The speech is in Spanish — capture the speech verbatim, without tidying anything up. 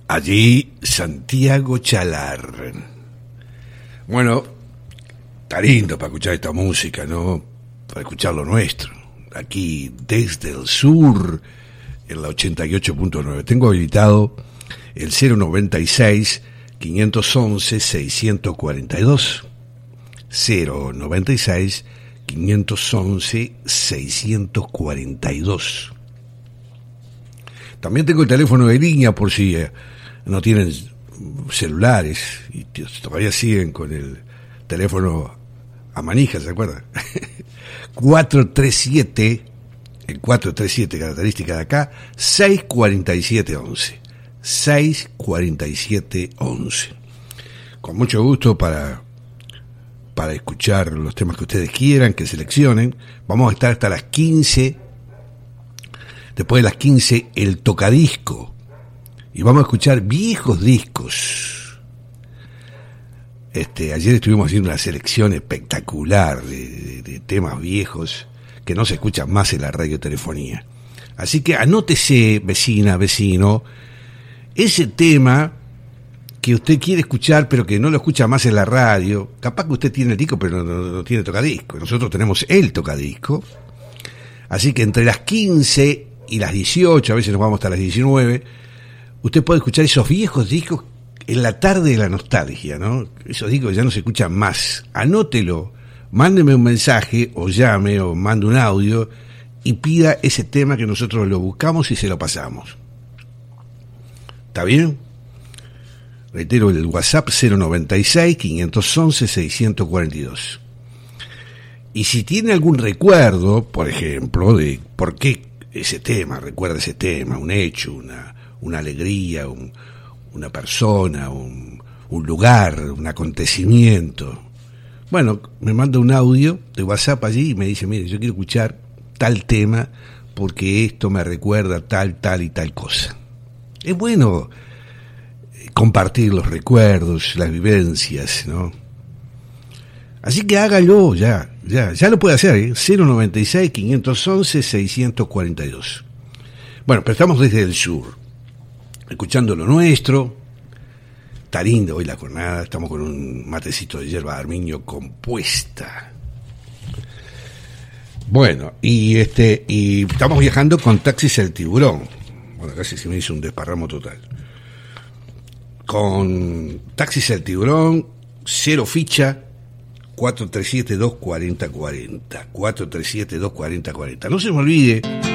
Allí Santiago Chalar. Bueno, está lindo para escuchar esta música, ¿no? Para escuchar lo nuestro. Aquí desde el sur, en la ochenta y ocho punto nueve. Tengo habilitado el cero noventa y seis, quinientos once, seiscientos cuarenta y dos. cero noventa y seis, quinientos once, seiscientos cuarenta y dos. También tengo el teléfono de línea por si eh, no tienen celulares y todavía siguen con el teléfono a manija, ¿se acuerdan? cuatro tres siete, el cuatro tres siete característica de acá, seis cuarenta y siete once. seis cuarenta y siete once. Con mucho gusto para, para escuchar los temas que ustedes quieran, que seleccionen. Vamos a estar hasta las quince. Después de las quince, el tocadisco. Y vamos a escuchar viejos discos. Este, ayer estuvimos haciendo una selección espectacular de, de, de temas viejos que no se escuchan más en la radiotelefonía. Así que anótese, vecina, vecino, ese tema que usted quiere escuchar pero que no lo escucha más en la radio. Capaz que usted tiene el disco pero no, no, no tiene tocadisco. Nosotros tenemos el tocadisco. Así que entre las quince y las dieciocho, a veces nos vamos hasta las diecinueve, usted puede escuchar esos viejos discos en la tarde de la nostalgia, ¿no? Esos discos ya no se escuchan más. Anótelo, mándeme un mensaje, o llame, o mande un audio, y pida ese tema que nosotros lo buscamos y se lo pasamos. ¿Está bien? Reitero, el WhatsApp cero noventa y seis, quinientos once, seiscientos cuarenta y dos. Y si tiene algún recuerdo, por ejemplo, de por qué ese tema, recuerda ese tema, un hecho, una, una alegría, un, una persona, un, un lugar, un acontecimiento. Bueno, me manda un audio de WhatsApp allí y me dice, mire, yo quiero escuchar tal tema porque esto me recuerda tal, tal y tal cosa. Es bueno compartir los recuerdos, las vivencias, ¿no? Así que hágalo ya, ya, ya lo puede hacer, ¿eh? cero noventa y seis, quinientos once, seiscientos cuarenta y dos. Bueno, pero estamos desde el sur, escuchando lo nuestro. Está lindo hoy la jornada, estamos con un matecito de yerba de armiño compuesta. Bueno, y este, y estamos viajando con Taxis El Tiburón. Bueno, casi se me hizo un desparramo total. Con Taxis El Tiburón, cero ficha, cuatro tres siete, dos cuarenta cuarenta. cuatro tres siete, dos cuarenta cuarenta. No se me olvide